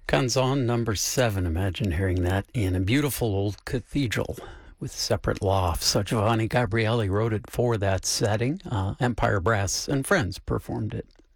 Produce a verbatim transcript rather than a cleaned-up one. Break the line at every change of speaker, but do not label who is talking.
Canzon number seven. Imagine hearing that in a beautiful old cathedral with separate lofts. So Giovanni Gabrieli wrote it for that setting. Uh, Empire Brass and Friends performed it.